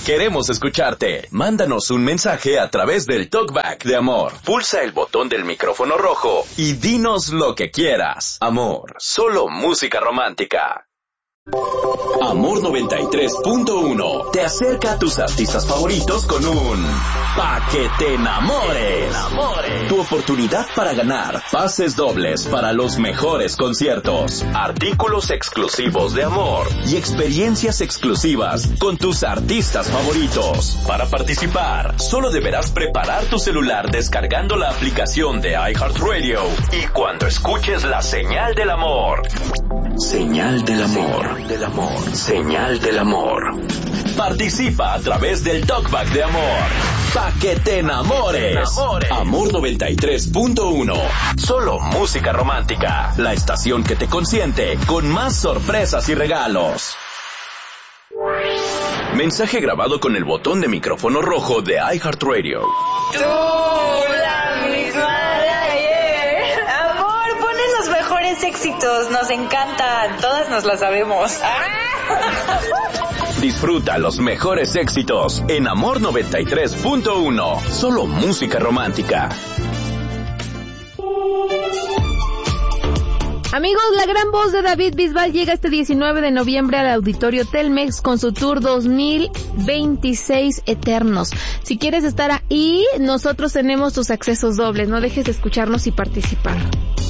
Queremos escucharte. Mándanos un mensaje a través del Talkback de Amor. Pulsa el botón del micrófono rojo y dinos lo que quieras. Amor, solo música romántica. Amor 93.1 te acerca a tus artistas favoritos con un Pa' que te enamores. Tu oportunidad para ganar pases dobles para los mejores conciertos, artículos exclusivos de Amor y experiencias exclusivas con tus artistas favoritos. Para participar, solo deberás preparar tu celular descargando la aplicación de iHeartRadio y cuando escuches la señal del amor. Señal del amor. Señal del amor. Participa a través del Talkback de Amor. Pa' que te enamores. Amor 93.1. Solo música romántica. La estación que te consiente con más sorpresas y regalos. Mensaje grabado con el botón de micrófono rojo de iHeartRadio. Tú, la misma de ayer. Amor, ponen los mejores éxitos. Nos encantan. Todas nos las sabemos. Disfruta los mejores éxitos en Amor 93.1. Solo música romántica. Amigos, la gran voz de David Bisbal llega este 19 de noviembre al Auditorio Telmex con su tour 2026 Eternos. Si quieres estar ahí, nosotros tenemos tus accesos dobles. No dejes de escucharnos y participar.